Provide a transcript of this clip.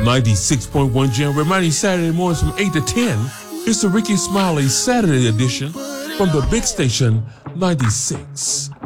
96.1 Jam, reminding Saturday mornings from 8 to 10. It's the Ricky Smiley Saturday edition from the big station, 96.1.